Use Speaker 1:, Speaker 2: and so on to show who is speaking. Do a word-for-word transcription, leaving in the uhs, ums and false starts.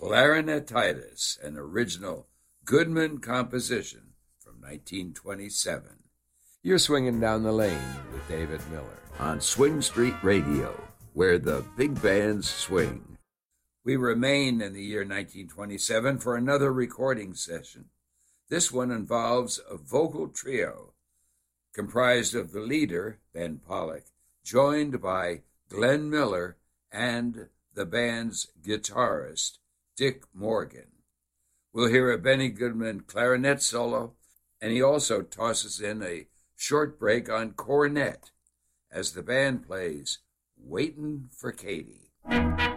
Speaker 1: Clarinetitis, an original Goodman composition from nineteen twenty-seven.
Speaker 2: You're swinging down the lane with David Miller
Speaker 1: On Swing Street Radio, where the big bands swing. We remain in the year nineteen twenty-seven for another recording session. This one involves a vocal trio comprised of the leader, Ben Pollack, joined by Glenn Miller and the band's guitarist, Dick Morgan. We'll hear a Benny Goodman clarinet solo, and he also tosses in a short break on cornet as the band plays Waitin' for Katie.